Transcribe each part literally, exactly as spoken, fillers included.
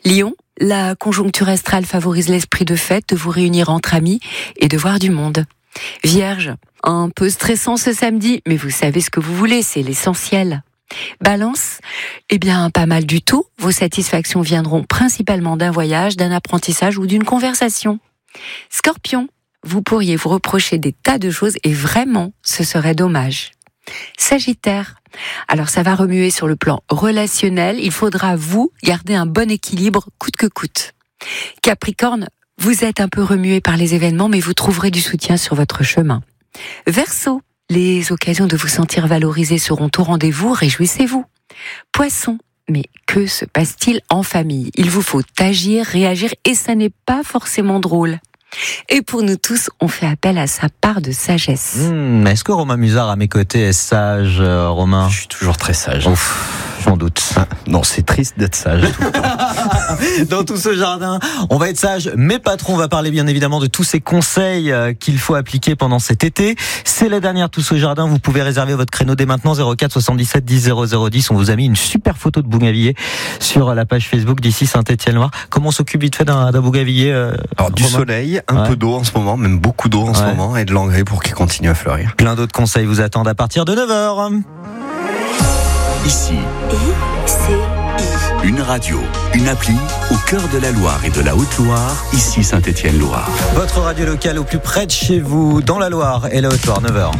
Lion, la conjoncture astrale favorise l'esprit de fête, de vous réunir entre amis et de voir du monde. Vierge, un peu stressant ce samedi, mais vous savez ce que vous voulez, c'est l'essentiel. Balance, eh bien pas mal du tout. Vos satisfactions viendront principalement d'un voyage, d'un apprentissage ou d'une conversation. Scorpion, vous pourriez vous reprocher des tas de choses et vraiment, ce serait dommage. Sagittaire, alors ça va remuer sur le plan relationnel, il faudra vous garder un bon équilibre coûte que coûte. Capricorne, vous êtes un peu remué par les événements, mais vous trouverez du soutien sur votre chemin. Verseau, les occasions de vous sentir valorisé seront au rendez-vous, réjouissez-vous. Poisson, mais que se passe-t-il en famille ? Il vous faut agir, réagir, et ça n'est pas forcément drôle. Et pour nous tous, on fait appel à sa part de sagesse. Mmh, est-ce que Romain Musard à mes côtés est sage, euh, Romain ? Je suis toujours très sage. Ouf, j'en doute. Ah, non, c'est triste d'être sage. Dans tout ce jardin, on va être sage, mais pas trop. On va parler bien évidemment de tous ces conseils qu'il faut appliquer pendant cet été. C'est la dernière Tout ce jardin. Vous pouvez réserver votre créneau dès maintenant. zéro quatre soixante-dix-sept dix zéro zéro dix. On vous a mis une super photo de bougainvillier sur la page Facebook d'ici Saint-Étienne-Loire. Comment on s'occupe vite fait d'un, d'un bougainvillier euh, Alors du Romain soleil, un ouais. peu d'eau en ce moment, même beaucoup d'eau en ce ouais. moment, et de l'engrais pour qu'il continue à fleurir. Plein d'autres conseils vous attendent à partir de neuf heures. Ici, I, C, I. une radio, une appli au cœur de la Loire et de la Haute-Loire, ici Saint-Étienne-Loire. Votre radio locale au plus près de chez vous, dans la Loire et la Haute-Loire, neuf heures.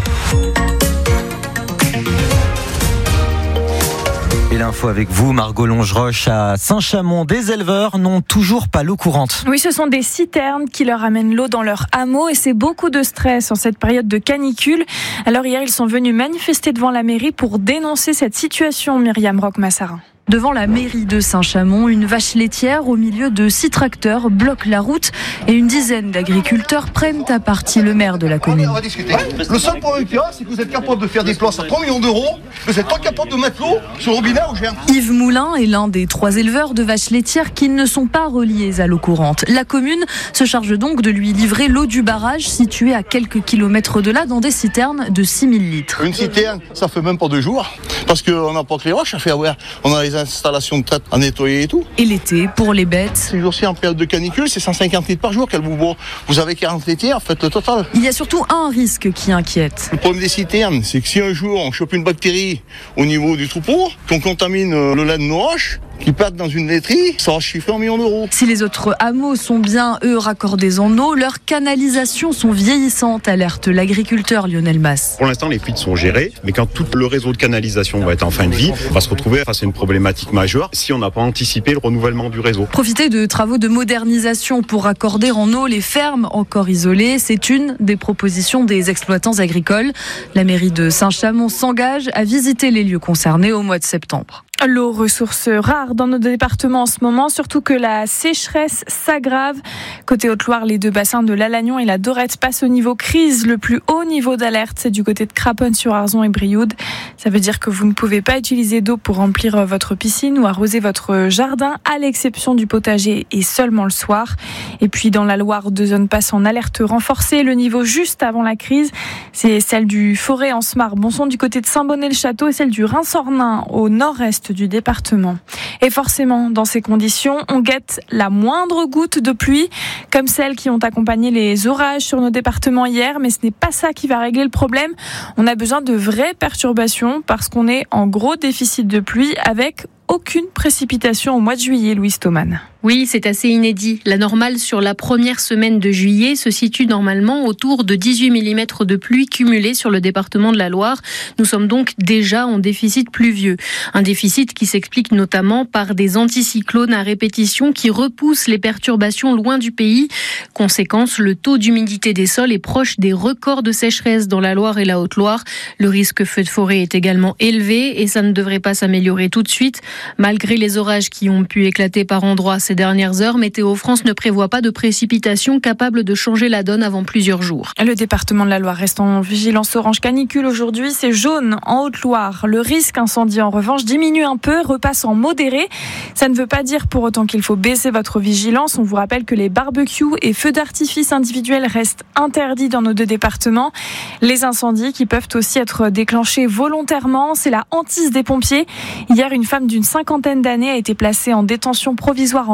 Et l'info avec vous, Margot Longeroche, à Saint-Chamond. Des éleveurs n'ont toujours pas l'eau courante. Oui, ce sont des citernes qui leur amènent l'eau dans leur hameau et c'est beaucoup de stress en cette période de canicule. Alors hier, ils sont venus manifester devant la mairie pour dénoncer cette situation, Myriam Roch-Massarin. Devant la mairie de Saint-Chamond, une vache laitière au milieu de six tracteurs bloque la route et une dizaine d'agriculteurs prennent à partie le maire de la commune. On va discuter. Le seul problème qu'il y a, c'est que vous êtes capable de faire des places à trois millions d'euros, vous n'êtes pas capable de mettre l'eau sur le robinet ou j'ai un... Yves Moulin est l'un des trois éleveurs de vaches laitières qui ne sont pas reliés à l'eau courante. La commune se charge donc de lui livrer l'eau du barrage situé à quelques kilomètres de là dans des citernes de six mille litres. Une citerne, ça fait même pas deux jours, parce qu'on n'a pas que les roches à faire. On a les installations de traite à nettoyer et tout. Et l'été, pour les bêtes. Ces jours-ci, en période de canicule, c'est cent cinquante litres par jour qu'elle vous boit. Vous avez quarante laitières, faites le total. Il y a surtout un risque qui inquiète. Le problème des citernes, c'est que si un jour on chope une bactérie au niveau du troupeau, qu'on contamine le lait de nos roches, qui partent dans une laiterie, ça va chiffrer en millions d'euros. Si les autres hameaux sont bien, eux, raccordés en eau, leurs canalisations sont vieillissantes, alerte l'agriculteur Lionel Masse. Pour l'instant, les fuites sont gérées, mais quand tout le réseau de canalisation va être en fin de vie, on va se retrouver face à une problématique majeure si on n'a pas anticipé le renouvellement du réseau. Profiter de travaux de modernisation pour raccorder en eau les fermes encore isolées, c'est une des propositions des exploitants agricoles. La mairie de Saint-Chamond s'engage à visiter les lieux concernés au mois de septembre. L'eau, ressource rare dans nos départements en ce moment, surtout que la sécheresse s'aggrave. Côté Haute-Loire, les deux bassins de l'Alagnon et la Dorette passent au niveau crise. Le plus haut niveau d'alerte, c'est du côté de Craponne-sur-Arzon et Brioude. Ça veut dire que vous ne pouvez pas utiliser d'eau pour remplir votre piscine ou arroser votre jardin, à l'exception du potager et seulement le soir. Et puis dans la Loire, deux zones passent en alerte renforcée. Le niveau juste avant la crise, c'est celle du Forêt en Smart, Bonson du côté de Saint-Bonnet-le-Château et celle du Rhin-Sornin au nord-est du département. Et forcément, dans ces conditions, on guette la moindre goutte de pluie, comme celles qui ont accompagné les orages sur nos départements hier, mais ce n'est pas ça qui va régler le problème. On a besoin de vraies perturbations parce qu'on est en gros déficit de pluie avec aucune précipitation au mois de juillet, Louise Thoman. Oui, c'est assez inédit. La normale sur la première semaine de juillet se situe normalement autour de dix-huit millimètres de pluie cumulée sur le département de la Loire. Nous sommes donc déjà en déficit pluvieux. Un déficit qui s'explique notamment par des anticyclones à répétition qui repoussent les perturbations loin du pays. Conséquence, le taux d'humidité des sols est proche des records de sécheresse dans la Loire et la Haute-Loire. Le risque feu de forêt est également élevé et ça ne devrait pas s'améliorer tout de suite. Malgré les orages qui ont pu éclater par endroits ces dernières heures, Météo France ne prévoit pas de précipitations capables de changer la donne avant plusieurs jours. Le département de la Loire reste en vigilance orange canicule aujourd'hui, c'est jaune en Haute-Loire. Le risque incendie en revanche diminue un peu, repasse en modéré. Ça ne veut pas dire pour autant qu'il faut baisser votre vigilance. On vous rappelle que les barbecues et feux d'artifice individuels restent interdits dans nos deux départements. Les incendies qui peuvent aussi être déclenchés volontairement, c'est la hantise des pompiers. Hier, une femme d'une cinquantaine d'années a été placée en détention provisoire en